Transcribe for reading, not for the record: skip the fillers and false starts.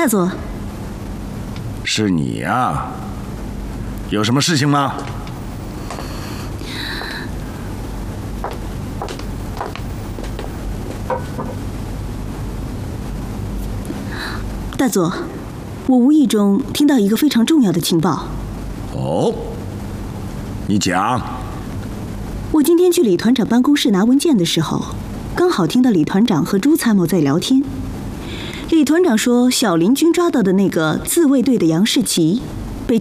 大佐， 是你呀？有什么事情吗？ 大佐，我无意中听到一个非常重要的情报。 哦，你讲。 我今天去李团长办公室拿文件的时候，刚好听到李团长和朱参谋在聊天。李团长说，小林军抓到的那个自卫队的杨士奇，